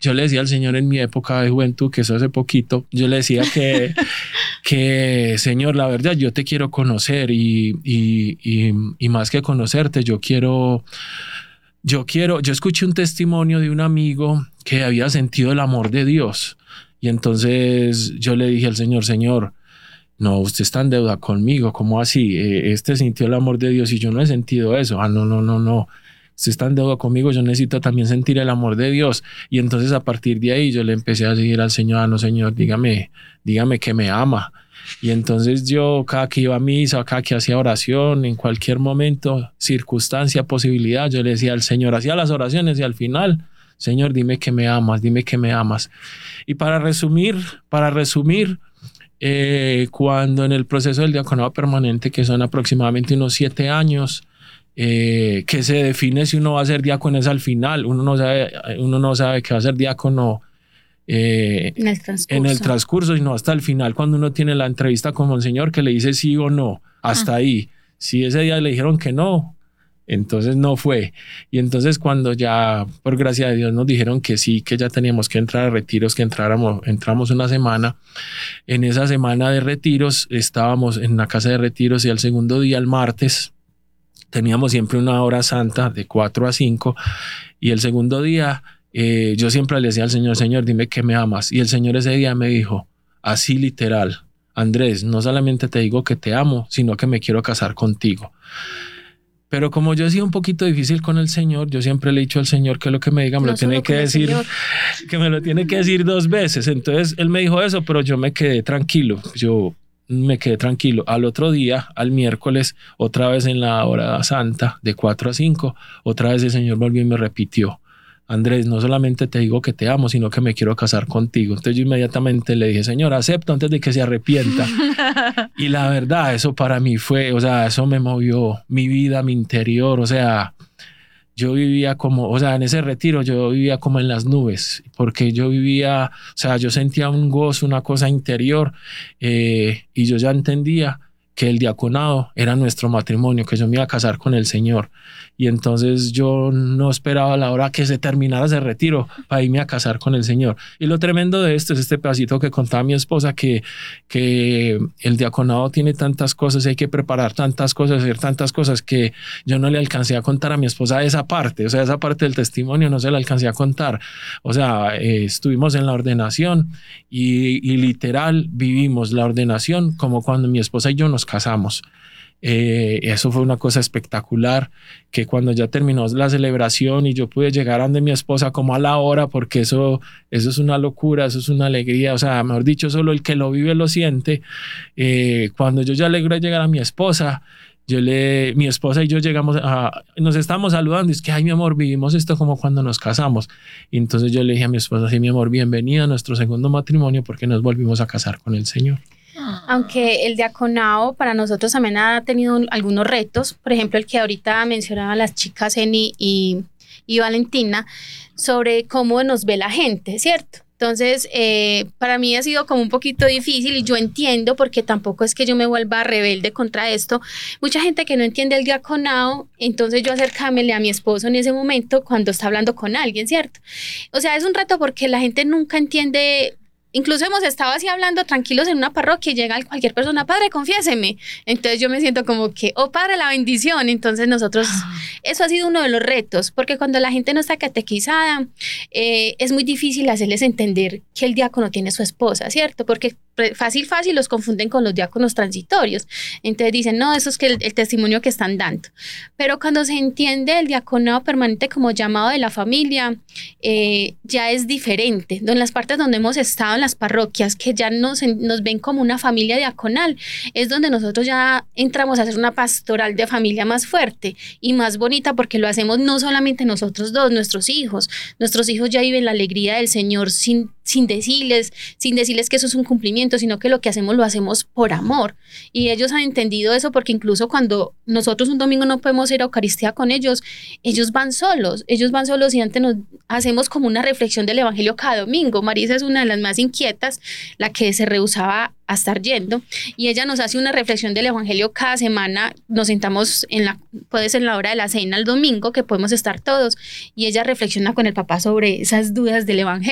yo le decía al Señor en mi época de juventud, que eso hace poquito, yo le decía que Señor, la verdad, yo te quiero conocer y más que conocerte, yo escuché un testimonio de un amigo que había sentido el amor de Dios. Y entonces yo le dije al Señor, Señor, no, usted está en deuda conmigo, ¿cómo así? Este sintió el amor de Dios y yo no he sentido eso. No. Usted está en deuda conmigo, yo necesito también sentir el amor de Dios. Y entonces a partir de ahí yo le empecé a decir al Señor, no, Señor, dígame que me ama. Y entonces yo cada que iba a misa, cada que hacía oración, en cualquier momento, circunstancia, posibilidad, yo le decía al Señor, hacía las oraciones y al final, Señor, dime que me amas, dime que me amas. Y para resumir, cuando en el proceso del diaconado permanente, que son aproximadamente unos 7 años, que se define si uno va a ser diácono es al final, uno no sabe que va a ser diácono en el transcurso, sino hasta el final, cuando uno tiene la entrevista con Monseñor que le dice sí o no, hasta ahí. Si ese día le dijeron que no, entonces no fue. Y entonces cuando ya, por gracia de Dios, nos dijeron que sí, que ya teníamos que entrar a retiros, que entramos una semana. En esa semana de retiros estábamos en la casa de retiros y al segundo día, el martes, teníamos siempre una hora santa de 4 a 5 y el segundo día yo siempre le decía al Señor, Señor, dime que me amas. Y el Señor ese día me dijo, así literal, Andrés, no solamente te digo que te amo, sino que me quiero casar contigo. Pero como yo he sido un poquito difícil con el Señor, yo siempre le he dicho al Señor que lo que me diga me lo tiene que decir, que me lo tiene que decir 2 veces. Entonces él me dijo eso, pero yo me quedé tranquilo. Al otro día, al miércoles, otra vez en la hora santa de 4 a 5, otra vez el Señor volvió y me repitió, Andrés, no solamente te digo que te amo, sino que me quiero casar contigo. Entonces yo inmediatamente le dije, Señor, acepto antes de que se arrepienta. Y la verdad, eso para mí fue, o sea, eso me movió mi vida, mi interior. O sea, yo vivía como, o sea, en ese retiro yo vivía como en las nubes, porque yo vivía, o sea, yo sentía un gozo, una cosa interior, y yo ya entendía que el diaconado era nuestro matrimonio, que yo me iba a casar con el Señor. Y entonces yo no esperaba la hora que se terminara ese retiro para irme a casar con el Señor. Y lo tremendo de esto es este pedacito que contaba mi esposa, que el diaconado tiene tantas cosas, hay que preparar tantas cosas, hacer tantas cosas, que yo no le alcancé a contar a mi esposa esa parte. O sea, esa parte del testimonio no se la alcancé a contar. O sea, estuvimos en la ordenación y literal vivimos la ordenación como cuando mi esposa y yo nos casamos. Eso fue una cosa espectacular, que cuando ya terminó la celebración y yo pude llegar a donde mi esposa como a la hora, porque eso es una locura, eso es una alegría, o sea, mejor dicho, solo el que lo vive lo siente. Cuando yo ya logré llegar a mi esposa, mi esposa y yo nos estamos saludando y es que, ay, mi amor, vivimos esto como cuando nos casamos. Y entonces yo le dije a mi esposa, sí, mi amor, bienvenida a nuestro segundo matrimonio, porque nos volvimos a casar con el Señor. Aunque el diaconado para nosotros también ha tenido algunos retos, por ejemplo el que ahorita mencionaban las chicas Eni y Valentina, sobre cómo nos ve la gente, ¿cierto? Entonces, para mí ha sido como un poquito difícil y yo entiendo, porque tampoco es que yo me vuelva rebelde contra esto. Mucha gente que no entiende el diaconado, entonces yo acercámele a mi esposo en ese momento cuando está hablando con alguien, ¿cierto? O sea, es un reto porque la gente nunca entiende. Incluso hemos estado así hablando tranquilos en una parroquia y llega cualquier persona, padre, confiéseme. Entonces yo me siento como que, oh, padre, la bendición. Entonces nosotros, eso ha sido uno de los retos, porque cuando la gente no está catequizada, es muy difícil hacerles entender que el diácono tiene su esposa, ¿cierto? Porque fácil los confunden con los diáconos transitorios. Entonces dicen, no, eso es que el testimonio que están dando. Pero cuando se entiende el diaconado permanente como llamado de la familia, ya es diferente. En las partes donde hemos estado en las parroquias, que ya nos ven como una familia diaconal, es donde nosotros ya entramos a hacer una pastoral de familia más fuerte y más bonita, porque lo hacemos no solamente nosotros dos, nuestros hijos ya viven la alegría del Señor sin decirles que eso es un cumplimiento, sino que lo que hacemos lo hacemos por amor. Y ellos han entendido eso, porque incluso cuando nosotros un domingo no podemos ir a Eucaristía con ellos van solos y antes nos hacemos como una reflexión del Evangelio cada domingo. Marisa es una de las más inquietas, la que se rehusaba a estar yendo, y ella nos hace una reflexión del Evangelio cada semana. Nos sentamos puede ser en la hora de la cena el domingo, que podemos estar todos, y ella reflexiona con el papá sobre esas dudas del Evangelio.